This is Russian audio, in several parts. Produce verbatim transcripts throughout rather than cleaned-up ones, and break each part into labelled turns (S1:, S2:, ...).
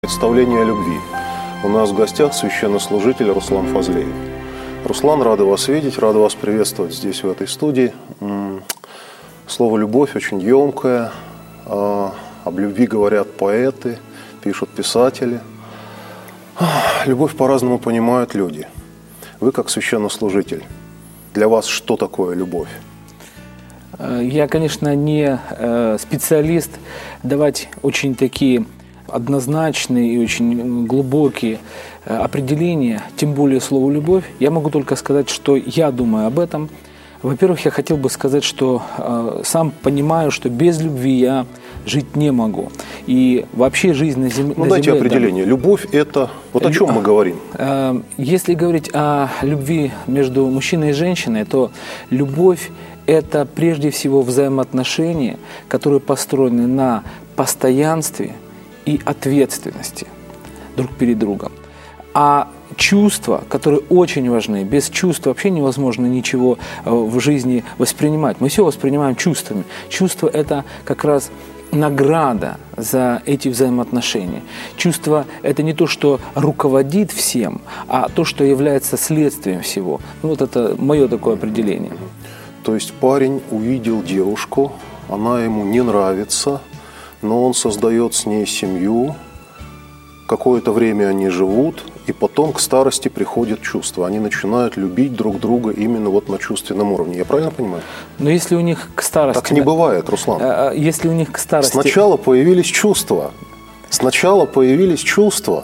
S1: Представление о любви. У нас в гостях священнослужитель Руслан Фазлеев. Руслан, рады вас видеть, рады вас приветствовать здесь, в этой студии. Слово «любовь» очень емкое. Об любви говорят поэты, пишут писатели. Любовь по-разному понимают люди. Вы, как священнослужитель, для вас что такое любовь?
S2: Я, конечно, не специалист давать очень такие однозначные и очень глубокие определения, тем более слову «любовь». Я могу только сказать, что я думаю об этом. Во-первых, я хотел бы сказать, что э, сам понимаю, что без любви я жить не могу. И вообще жизнь на, зем...
S1: ну,
S2: на
S1: дайте
S2: земле...
S1: определение. Да. Любовь – это… Вот о чем мы говорим?
S2: Э, если говорить о любви между мужчиной и женщиной, то любовь – это прежде всего взаимоотношения, которые построены на постоянстве и ответственности друг перед другом. А чувства, которые очень важны, без чувств вообще невозможно ничего в жизни воспринимать. Мы все воспринимаем чувствами. Чувство – это как раз награда за эти взаимоотношения. Чувство – это не то, что руководит всем, а то, что является следствием всего. Ну, вот это мое такое определение.
S1: То есть парень увидел девушку, она ему не нравится, но он создает с ней семью, какое-то время они живут, и потом к старости приходят чувства. Они начинают любить друг друга именно вот на чувственном уровне. Я правильно понимаю?
S2: Но если у них к старости…
S1: Так не бывает, Руслан.
S2: Если у них к старости…
S1: Сначала появились чувства. Сначала появились чувства.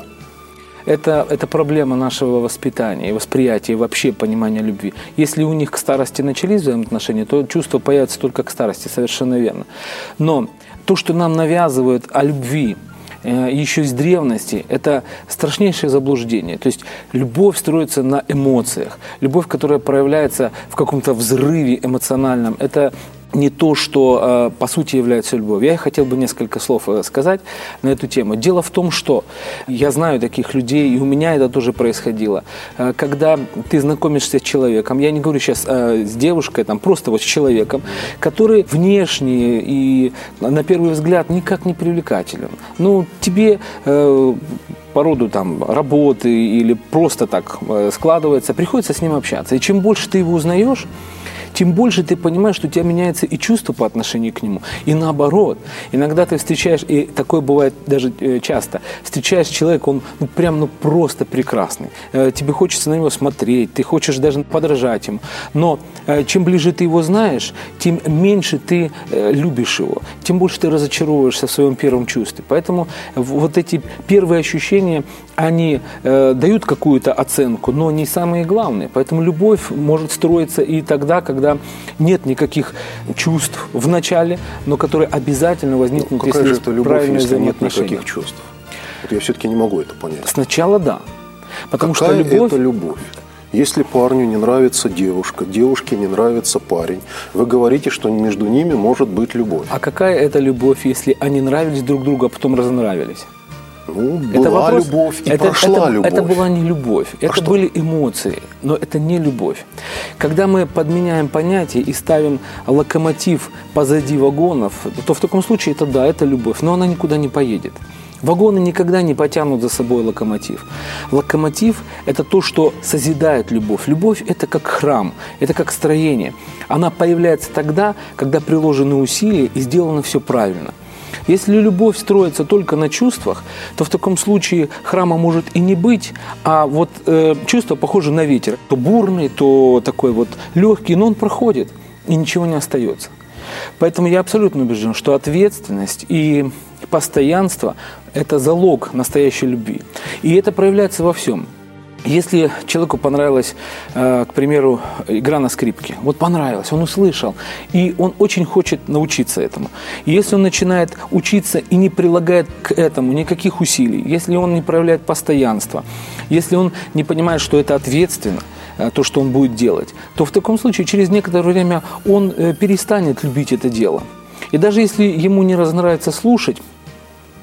S2: Это, это проблема нашего воспитания и восприятия, и вообще понимания любви. Если у них к старости начались взаимоотношения, то чувства появятся только к старости, совершенно верно. Но то, что нам навязывают о любви э, еще из древности, это страшнейшее заблуждение. То есть любовь строится на эмоциях. Любовь, которая проявляется в каком-то взрыве эмоциональном, это не то, что по сути является любовью. Я хотел бы несколько слов сказать на эту тему. Дело в том, что я знаю таких людей, и у меня это тоже происходило. Когда ты знакомишься с человеком, я не говорю сейчас с девушкой, там, просто вот с человеком, который внешне и на первый взгляд никак не привлекателен. Ну, тебе э, по роду там, работы или просто так складывается, приходится с ним общаться. И чем больше ты его узнаешь, тем больше ты понимаешь, что у тебя меняется и чувство по отношению к нему. И наоборот. Иногда ты встречаешь, и такое бывает даже часто, встречаешь человека, он ну, прям ну, просто прекрасный. Тебе хочется на него смотреть, ты хочешь даже подражать ему. Но чем ближе ты его знаешь, тем меньше ты любишь его, тем больше ты разочаровываешься в своем первом чувстве. Поэтому вот эти первые ощущения, они э, дают какую-то оценку, но не самые главные. Поэтому любовь может строиться и тогда, когда нет никаких чувств в начале, но которые обязательно возникнут,
S1: ну, если
S2: есть
S1: это любовь,
S2: правильное
S1: если нет
S2: взаимоотношение.
S1: никаких чувств? Вот я все-таки не могу это понять.
S2: Сначала да. Потому
S1: Какая
S2: что любовь...
S1: это любовь? Если парню не нравится девушка, девушке не нравится парень, вы говорите, что между ними может быть любовь.
S2: А какая это любовь, если они нравились друг другу, а потом разонравились?
S1: Ну, была
S2: это вопрос,
S1: любовь и
S2: это,
S1: прошла
S2: это,
S1: любовь.
S2: Это была не любовь,
S1: а
S2: это
S1: что?
S2: были эмоции, но это не любовь. Когда мы подменяем понятие и ставим локомотив позади вагонов, то в таком случае это да, это любовь, но она никуда не поедет. Вагоны никогда не потянут за собой локомотив. Локомотив – это то, что созидает любовь. Любовь – это как храм, это как строение. Она появляется тогда, когда приложены усилия и сделано все правильно. Если любовь строится только на чувствах, то в таком случае храма может и не быть, а вот э, чувства похожи на ветер. То бурный, то такой вот легкий, но он проходит, и ничего не остается. Поэтому я абсолютно убежден, что ответственность и постоянство – это залог настоящей любви. И это проявляется во всем. Если человеку понравилась, к примеру, игра на скрипке, вот понравилось, он услышал, и он очень хочет научиться этому. И если он начинает учиться и не прилагает к этому никаких усилий, если он не проявляет постоянство, если он не понимает, что это ответственно, то, что он будет делать, то в таком случае через некоторое время он перестанет любить это дело. И даже если ему не разнравится слушать,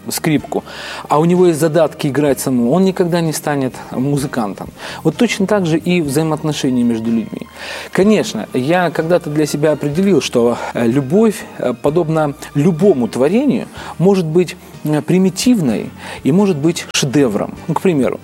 S2: скрипку, а у него есть задатки играть самому, он никогда не станет музыкантом. Вот точно так же и взаимоотношения между людьми. Конечно, я когда-то для себя определил, что любовь, подобно любому творению, может быть примитивной и может быть шедевром. Ну, к примеру,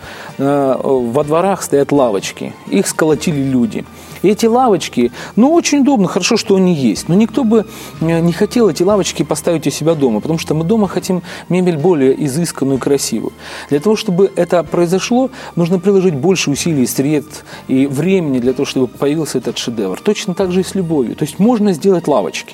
S2: во дворах стоят лавочки, их сколотили люди. И эти лавочки, ну, очень удобно, хорошо, что они есть. Но никто бы не хотел эти лавочки поставить у себя дома, потому что мы дома хотим мебель более изысканную и красивую. Для того, чтобы это произошло, нужно приложить больше усилий, средств и времени для того, чтобы появился этот шедевр. Точно так же и с любовью. То есть можно сделать лавочки.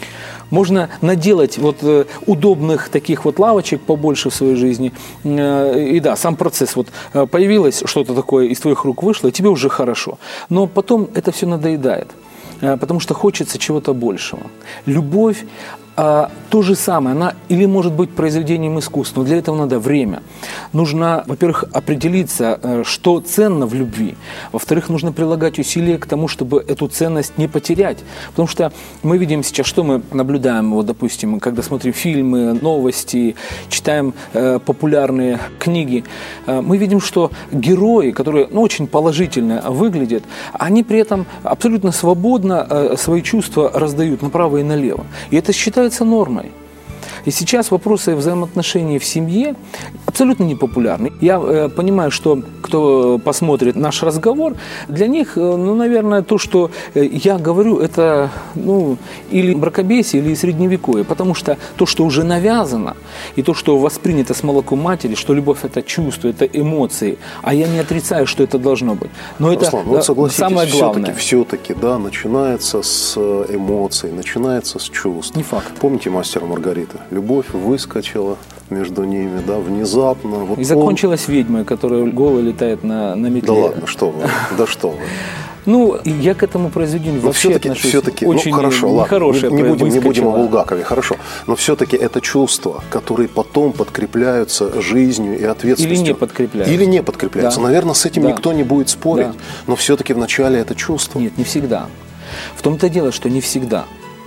S2: Можно наделать вот э, удобных таких вот лавочек побольше в своей жизни. Э, и да, сам процесс, вот э, появилось что-то такое, из твоих рук вышло, и тебе уже хорошо. Но потом это все надоедает, э, потому что хочется чего-то большего. Любовь э, то же самое, она или может быть произведением искусства, но для этого надо время. Нужно, во-первых, определиться, э, что ценно в любви. Во-вторых, нужно прилагать усилия к тому, чтобы эту ценность не потерять. Потому что мы видим сейчас, что мы наблюдаем, вот, допустим, когда смотрим фильмы, новости, читаем э, популярные книги, э, мы видим, что герои, которые ну, очень положительно выглядят, они при этом абсолютно свободно э, свои чувства раздают направо и налево. И это считается нормой. И сейчас вопросы взаимоотношений в семье абсолютно непопулярны. Я э, понимаю, что кто посмотрит наш разговор, для них, э, ну, наверное, то, что э, я говорю, это ну, или мракобесие, или средневековье. Потому что то, что уже навязано, и то, что воспринято с молоком матери, что любовь – это чувство, это эмоции, а я не отрицаю, что это должно быть. Но это
S1: Руслан, вот согласитесь,
S2: самое главное.
S1: Все-таки, все-таки, да, начинается с эмоций, начинается с чувств.
S2: Не факт.
S1: Помните «Мастера и Маргариты»? Любовь выскочила между ними, да, внезапно. Вот
S2: и закончилась он... ведьмой, которая голая летает на, на метле.
S1: Да ладно, что вы, да что вы.
S2: Ну, я к этому произведению вообще
S1: все-таки,
S2: отношусь
S1: все-таки,
S2: очень
S1: ну, хорошо,
S2: нехорошее.
S1: Не будем, не будем о Булгакове, хорошо. Но все-таки это чувства, которые потом подкрепляются жизнью и ответственностью.
S2: Или не подкрепляются.
S1: Или не подкрепляются.
S2: Да.
S1: Наверное, с этим
S2: да.
S1: никто не будет спорить.
S2: Да.
S1: Но все-таки вначале это чувство.
S2: Нет, не всегда. В том-то и дело, что не всегда.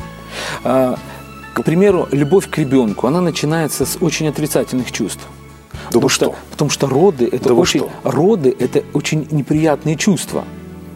S2: К примеру, любовь к ребенку, она начинается с очень отрицательных чувств.
S1: Да
S2: потому,
S1: вы
S2: что,
S1: что?
S2: потому что роды это,
S1: да
S2: очень, роды это очень неприятные чувства.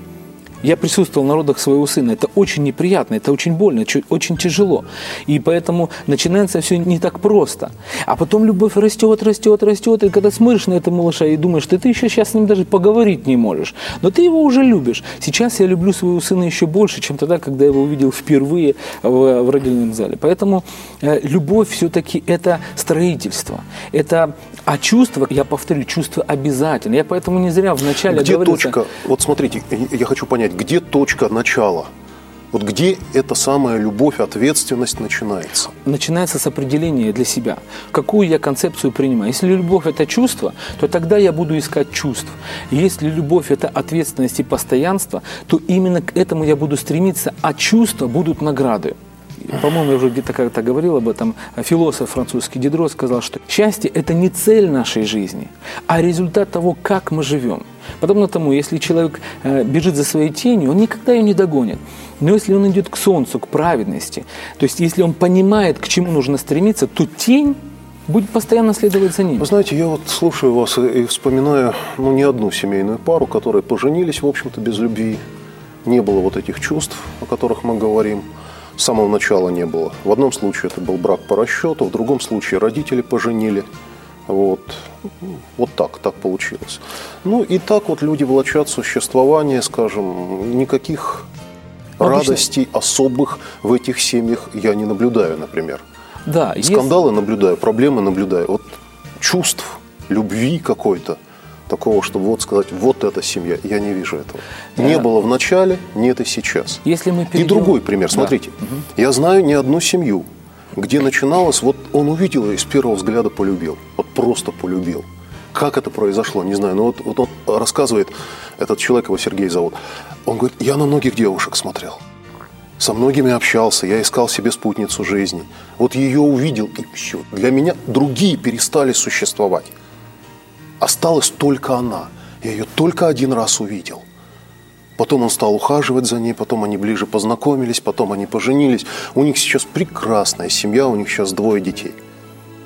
S2: Я присутствовал на родах своего сына. Это очень неприятно, это очень больно, очень тяжело. И поэтому начинается все не так просто. А потом любовь растет, растет, растет. И когда смотришь на этого малыша и думаешь, что ты еще сейчас с ним даже поговорить не можешь. Но ты его уже любишь. Сейчас я люблю своего сына еще больше, чем тогда, когда я его увидел впервые в, в родильном зале. Поэтому э, любовь все-таки это строительство. Это, а чувство, я повторю, чувство обязательно. Я поэтому не зря вначале
S1: Где
S2: говорится...
S1: точка? Вот смотрите, я хочу понять, где точка начала? Вот где эта самая любовь, ответственность начинается?
S2: Начинается с определения для себя. Какую я концепцию принимаю? Если любовь – это чувство, то тогда я буду искать чувств. Если любовь – это ответственность и постоянство, то именно к этому я буду стремиться, а чувства будут награды. По-моему, я уже где-то как-то говорил об этом. Философ французский Дидро сказал, что счастье – это не цель нашей жизни, а результат того, как мы живем. Подобно тому, если человек э, бежит за своей тенью, он никогда ее не догонит. Но если он идет к солнцу, к праведности, то есть если он понимает, к чему нужно стремиться, то тень будет постоянно следовать за ним.
S1: Вы знаете, я вот слушаю вас и, и вспоминаю ну, не одну семейную пару, которые поженились, в общем-то, без любви. Не было вот этих чувств, о которых мы говорим. С самого начала не было. В одном случае это был брак по расчету, в другом случае родители поженили. Вот, вот так, так получилось. Ну и так вот люди влачат существование, скажем, никаких Обычно... радостей особых в этих семьях я не наблюдаю, например.
S2: Да,
S1: Скандалы
S2: есть...
S1: наблюдаю, проблемы наблюдаю. Вот чувств, любви какой-то, такого, чтобы вот сказать, вот эта семья, я не вижу этого. Да. Не было в начале, нет и сейчас.
S2: Если мы перейдем...
S1: И другой пример, смотрите.
S2: Да. Угу.
S1: Я знаю не одну семью, где начиналось, вот он увидел ее и с первого взгляда полюбил. Вот просто полюбил. Как это произошло, не знаю. Но вот, вот он рассказывает, этот человек, его Сергей зовут, он говорит, я на многих девушек смотрел. Со многими общался, я искал себе спутницу жизни. Вот ее увидел, и все. Для меня другие перестали существовать. Осталась только она. Я ее только один раз увидел. Потом он стал ухаживать за ней, потом они ближе познакомились, потом они поженились. У них сейчас прекрасная семья, у них сейчас двое детей.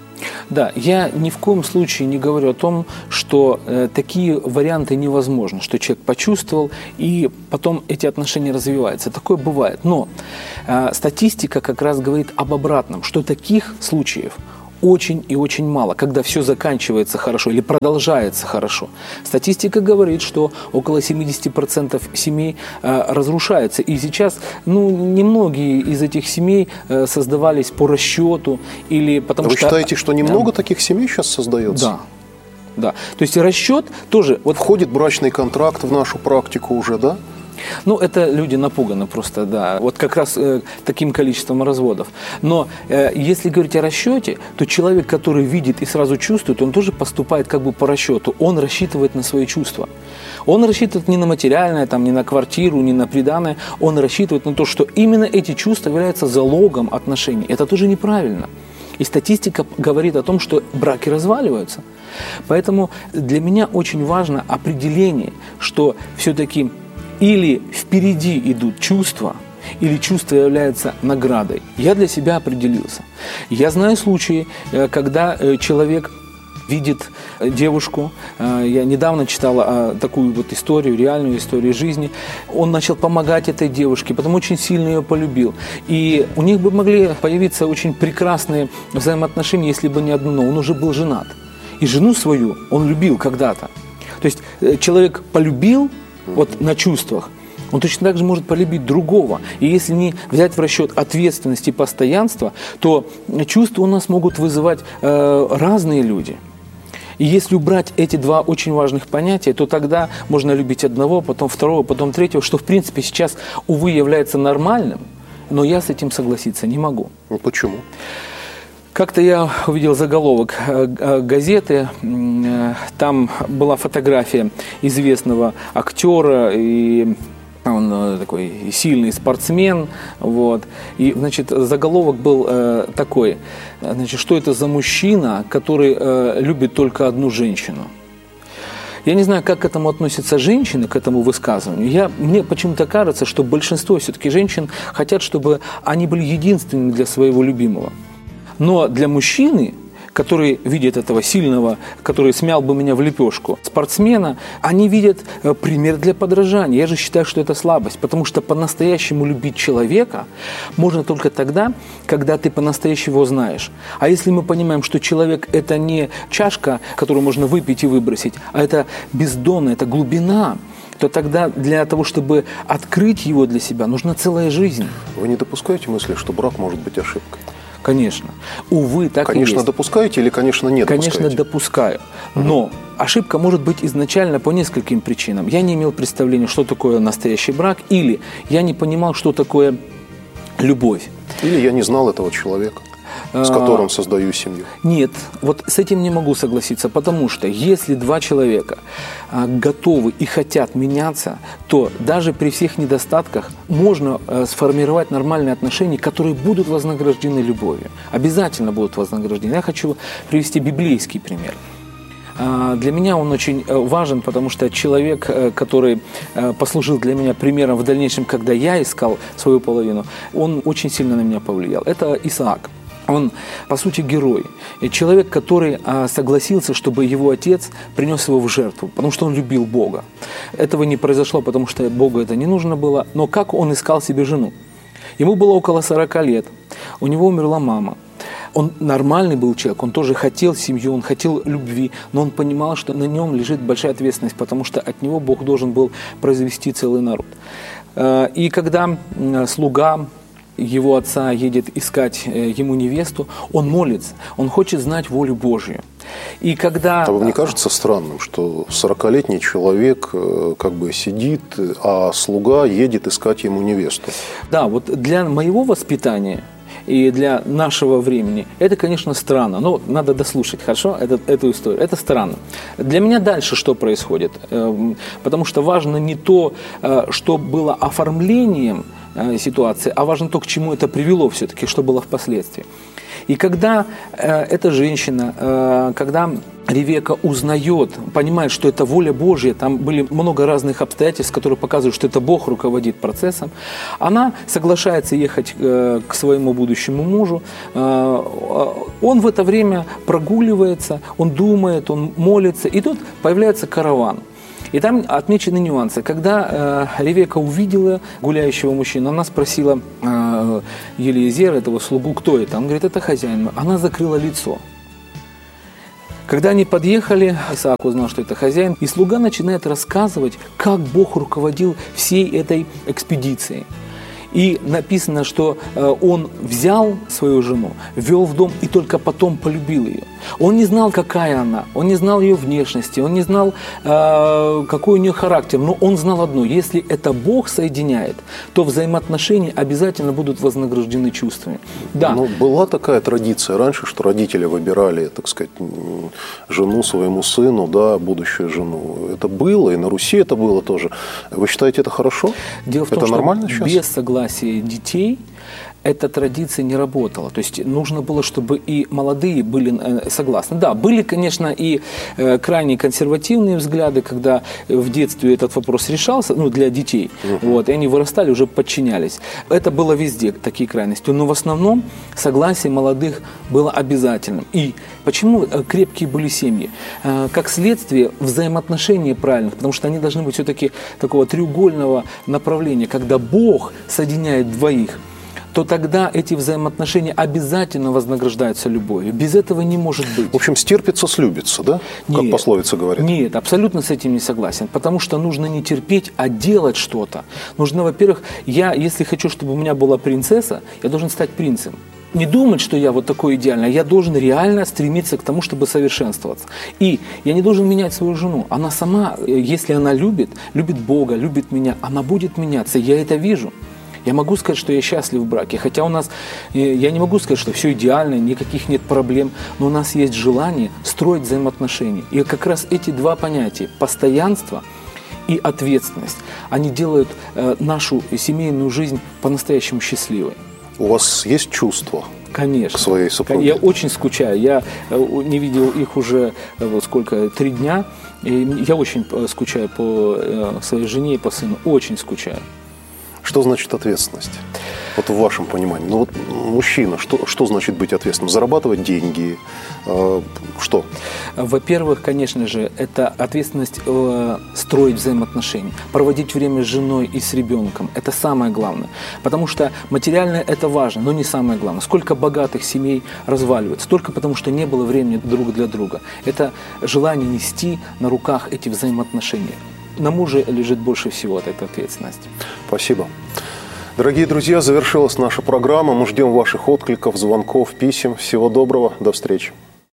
S2: Да, я ни в коем случае не говорю о том, что э, такие варианты невозможны, что человек почувствовал, и потом эти отношения развиваются. Такое бывает. Но э, статистика как раз говорит об обратном, что таких случаев очень и очень мало, когда все заканчивается хорошо или продолжается хорошо. Статистика говорит, что около семьдесят процентов семей э, разрушаются. И сейчас ну, немногие из этих семей э, создавались по расчету или потому
S1: Вы
S2: что...
S1: Вы считаете, что немного
S2: да.
S1: таких семей сейчас создается?
S2: Да. Да. То есть расчет тоже...
S1: Вот входит брачный контракт в нашу практику уже, да?
S2: Ну, это люди напуганы просто, да, вот как раз э, таким количеством разводов. Но э, если говорить о расчете, то человек, который видит и сразу чувствует, он тоже поступает как бы по расчету, он рассчитывает на свои чувства. Он рассчитывает не на материальное, там, не на квартиру, не на приданое, он рассчитывает на то, что именно эти чувства являются залогом отношений. Это тоже неправильно. И статистика говорит о том, что браки разваливаются. Поэтому для меня очень важно определение, что все-таки или впереди идут чувства, или чувства являются наградой. Я для себя определился. Я знаю случаи, когда человек видит девушку. Я недавно читал такую вот историю, реальную историю жизни. Он начал помогать этой девушке, потому очень сильно ее полюбил. И у них бы могли появиться очень прекрасные взаимоотношения, если бы не одно, но он уже был женат. И жену свою он любил когда-то. То есть человек полюбил вот на чувствах, он точно так же может полюбить другого. И если не взять в расчет ответственность и постоянство, то чувства у нас могут вызывать э, разные люди. И если убрать эти два очень важных понятия, то тогда можно любить одного, потом второго, потом третьего, что в принципе сейчас, увы, является нормальным, но я с этим согласиться не могу.
S1: Ну почему?
S2: Как-то я увидел заголовок газеты, там была фотография известного актера, и он такой сильный спортсмен, вот. И, значит, заголовок был э, такой, значит, что это за мужчина, который э, любит только одну женщину. Я не знаю, как к этому относятся женщины, к этому высказыванию. Я, мне почему-то кажется, что большинство все-таки женщин хотят, чтобы они были единственными для своего любимого. Но для мужчины, который видит этого сильного, который смял бы меня в лепешку, спортсмена, они видят пример для подражания. Я же считаю, что это слабость, потому что по-настоящему любить человека можно только тогда, когда ты по-настоящему его знаешь. А если мы понимаем, что человек – это не чашка, которую можно выпить и выбросить, а это бездонная, это глубина, то тогда для того, чтобы открыть его для себя, нужна целая жизнь.
S1: Вы не допускаете мысли, что брак может быть ошибкой?
S2: Конечно. Увы, так
S1: конечно,
S2: и есть.
S1: Конечно, допускаете или, конечно, не допускаете?
S2: Конечно, допускаю. Но ошибка может быть изначально по нескольким причинам. Я не имел представления, что такое настоящий брак, или я не понимал, что такое любовь.
S1: Или я не знал этого человека, с которым создаю семью.
S2: Нет, вот с этим не могу согласиться, потому что если два человека готовы и хотят меняться, то даже при всех недостатках можно сформировать нормальные отношения, которые будут вознаграждены любовью. Обязательно будут вознаграждены. Я хочу привести библейский пример. Для меня он очень важен, потому что человек, который послужил для меня примером в дальнейшем, когда я искал свою половину, он очень сильно на меня повлиял. Это Исаак. Он, по сути, герой. И человек, который а, согласился, чтобы его отец принес его в жертву, потому что он любил Бога. Этого не произошло, потому что Богу это не нужно было. Но как он искал себе жену? Ему было около сорока лет. У него умерла мама. Он нормальный был человек, он тоже хотел семью, он хотел любви, но он понимал, что на нем лежит большая ответственность, потому что от него Бог должен был произвести целый народ. И когда слуга его отца едет искать ему невесту, он молится, он хочет знать волю Божью. И когда...
S1: А вам не кажется странным, что сорокалетний человек как бы сидит, а слуга едет искать ему невесту?
S2: Да, вот для моего воспитания и для нашего времени это, конечно, странно. Но надо дослушать, хорошо, эту, эту историю. Это странно. Для меня дальше что происходит? Потому что важно не то, что было оформлением ситуации, а важно то, к чему это привело все-таки, что было впоследствии. И когда э, эта женщина, э, когда Ревекка узнает, понимает, что это воля Божья, там были много разных обстоятельств, которые показывают, что это Бог руководит процессом, она соглашается ехать э, к своему будущему мужу. Э, он в это время прогуливается, он думает, он молится, и тут появляется караван. И там отмечены нюансы. Когда э, Ревекка увидела гуляющего мужчину, она спросила э, Елиезера, этого слугу, кто это? Он говорит, это хозяин. Она закрыла лицо. Когда они подъехали, Исаак узнал, что это хозяин, и слуга начинает рассказывать, как Бог руководил всей этой экспедицией. И написано, что он взял свою жену, ввел в дом и только потом полюбил ее. Он не знал, какая она, он не знал ее внешности, он не знал, какой у нее характер, но он знал одно: если это Бог соединяет, то взаимоотношения обязательно будут вознаграждены чувствами. Да.
S1: Ну, была такая традиция раньше, что родители выбирали, так сказать, жену своему сыну, да, будущую жену. Это было, и на Руси это было тоже. Вы считаете, это хорошо?
S2: Дело в том,
S1: это
S2: что
S1: нормально сейчас?
S2: Без согласия детей эта традиция не работала. То есть нужно было, чтобы и молодые были согласны. Да, были, конечно, и крайне консервативные взгляды, когда в детстве этот вопрос решался, ну, для детей. Угу. Вот, и они вырастали, уже подчинялись. Это было везде, такие крайности. Но в основном согласие молодых было обязательным. И почему крепкие были семьи? Как следствие, взаимоотношения правильных, потому что они должны быть все-таки такого треугольного направления, когда Бог соединяет двоих, то тогда эти взаимоотношения обязательно вознаграждаются любовью. Без этого не может быть.
S1: В общем, стерпится, слюбится, да? Как нет, пословица говорит.
S2: Нет, абсолютно с этим не согласен. Потому что нужно не терпеть, а делать что-то. Нужно, во-первых, я, если хочу, чтобы у меня была принцесса, я должен стать принцем. Не думать, что я вот такой идеальный, а я должен реально стремиться к тому, чтобы совершенствоваться. И я не должен менять свою жену. Она сама, если она любит, любит Бога, любит меня, она будет меняться. Я это вижу. Я могу сказать, что я счастлив в браке, хотя у нас, я не могу сказать, что все идеально, никаких нет проблем, но у нас есть желание строить взаимоотношения. И как раз эти два понятия, постоянство и ответственность, они делают э, нашу семейную жизнь по-настоящему счастливой.
S1: У вас есть чувства?
S2: Конечно.
S1: К своей супруге?
S2: Я очень скучаю. Я не видел их уже вот сколько, три дня. И я очень скучаю по своей жене и по сыну. Очень скучаю.
S1: Что значит ответственность? Вот в вашем понимании. Ну вот мужчина, что, что значит быть ответственным? Зарабатывать деньги? Э, что?
S2: Во-первых, конечно же, это ответственность э, строить взаимоотношения, проводить время с женой и с ребенком. Это самое главное. Потому что материальное это важно, но не самое главное. Сколько богатых семей разваливается, только потому что не было времени друг для друга. Это желание нести на руках эти взаимоотношения. На муже лежит больше всего от этой ответственности.
S1: Спасибо. Дорогие друзья, завершилась наша программа. Мы ждем ваших откликов, звонков, писем. Всего доброго. До встречи.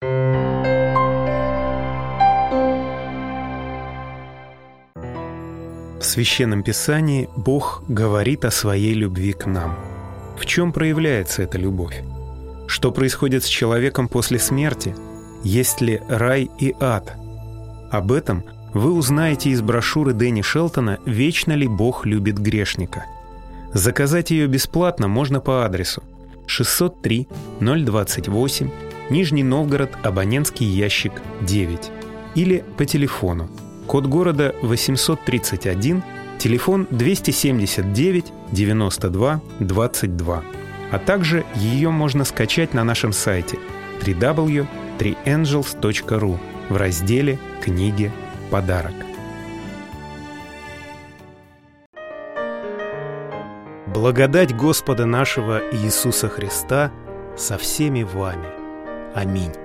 S3: В Священном Писании Бог говорит о своей любви к нам. В чем проявляется эта любовь? Что происходит с человеком после смерти? Есть ли рай и ад? Об этом вы узнаете из брошюры Дэнни Шелтона «Вечно ли Бог любит грешника?». Заказать ее бесплатно можно по адресу шестьсот три ноль двадцать восемь, Нижний Новгород, абонентский ящик девять, или по телефону, код города восемьсот тридцать один, телефон двести семьдесят девять девяносто два двадцать два. А также ее можно скачать на нашем сайте дабл ю дабл ю дабл ю точка три энджелс точка ру в разделе «Книги. Подарок». Благодать Господа нашего Иисуса Христа со всеми вами. Аминь.